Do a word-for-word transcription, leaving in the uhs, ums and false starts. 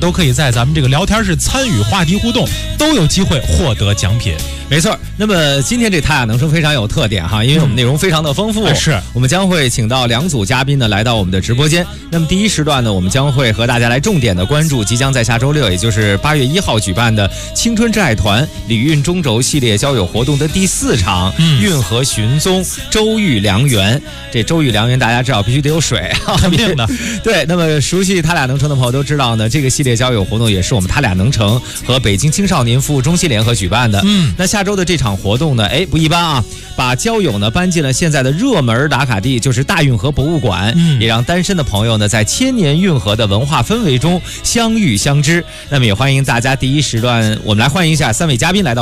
都可以在咱们这个聊天室参与话题互动，都有机会获得奖品。 没错，那么今天这泰雅能声非常有特点哈，因为我们内容非常的丰富， 嗯、是我们将会请到两组嘉宾呢来到我们的直播间。那么第一时段呢，我们将会和大家来重点的关注即将在下周六，也就是八月一号举办的青春之爱团礼运中轴系列交友活动的第四场、嗯、运河寻踪周遇良缘。这周遇良缘大家知道必须得有水， 肯定的。 对，那么熟悉他俩能成的朋友都知道呢，这个系列交友活动也是我们他俩能成和北京青少年服务中心联合举办的。嗯，那下周的这场活动呢，哎，不一般啊，把交友呢搬进了现在的热门打卡地，就是大运河博物馆，嗯，也让单身的朋友呢在千年运河的文化氛围中相遇相知。那么也欢迎大家第一时段，我们来欢迎一下三位嘉宾来到